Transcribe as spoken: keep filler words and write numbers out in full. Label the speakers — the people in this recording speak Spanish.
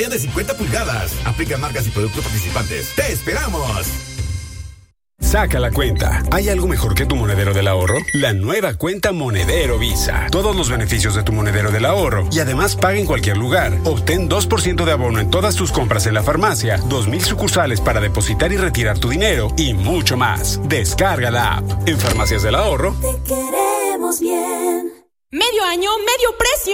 Speaker 1: de cincuenta pulgadas. Aplica marcas y productos participantes. ¡Te esperamos!
Speaker 2: Saca la cuenta. ¿Hay algo mejor que tu monedero del ahorro? La nueva cuenta Monedero Visa. Todos los beneficios de tu monedero del ahorro. Y además paga en cualquier lugar. Obtén dos por ciento de abono en todas tus compras en la farmacia, dos mil sucursales para depositar y retirar tu dinero y mucho más. Descarga la app. En Farmacias del Ahorro.
Speaker 3: Te queremos bien. Medio año, medio precio.